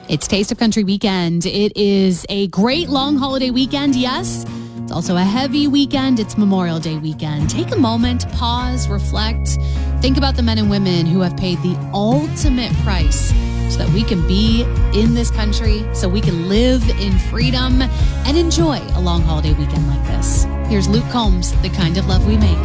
It's Taste of Country weekend. It is a great long holiday weekend, yes. It's also a heavy weekend. It's Memorial Day weekend. Take a moment, pause, reflect. Think about the men and women who have paid the ultimate price so that we can be in this country, so we can live in freedom and enjoy a long holiday weekend like this. Here's Luke Combs, The Kind of Love We Make.